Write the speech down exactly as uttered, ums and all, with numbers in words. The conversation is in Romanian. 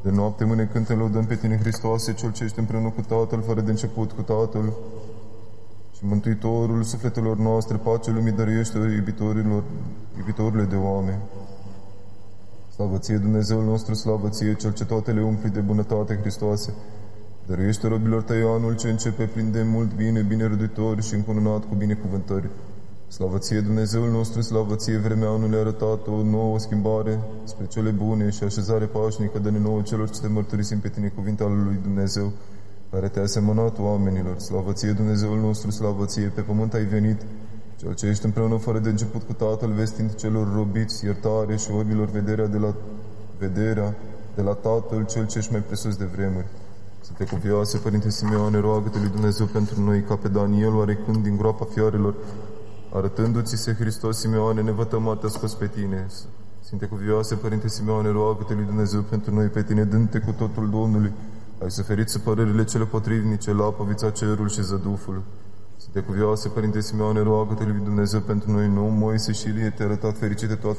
De noapte mânecând te lăudăm pe tine, Hristoase, Cel ce ești împreună cu Tatăl, fără de început cu Tatăl și Mântuitorul sufletelor noastre, pace lumii dăruiește iubitorilor, iubitorile de oameni. Slavă ție, Dumnezeul nostru, slavă ție, Cel ce toate le umpli de bunătate, Hristoase. Dăruiește robilor tăi anul ce începe plin de mult bine, bine răduitor și încununat cu binecuvântări. Slavă ție, Dumnezeul nostru, slavă ție, vremea anului arătat o nouă schimbare spre cele bune și așezare pașnică. Dă-ne nouă celor ce te mărturisim pe tine cuvinte ale lui Dumnezeu, care te-a asemănat oamenilor. Slavă ție, Dumnezeul nostru, slavă ție, pe pământ ai venit, Cel ce ești împreună fără de început cu Tatăl, vestind celor robiți iertare și orbilor vederea de la, vederea de la Tatăl, Cel ce ești mai presus de vremuri. Să te cuvioase, Părinte Simeone, roagă-te lui Dumnezeu pentru noi, ca pe Daniel oarecând din groapa fiarelor, arătându-ți se Hristos, Simeone, nevătămat te-a scos pe tine. Sfinte cuvioase, Părinte Simeone, roagă-te lui Dumnezeu pentru noi, pe tine, dându-te cu totul Domnului. Ai suferit supărările cele potrivnice, lapă, cerul și zăduful. Sfinte cuvioase, Părinte Simeone, roagă-te lui Dumnezeu pentru noi, nou Moise și Ilie, te-a arătat fericite toate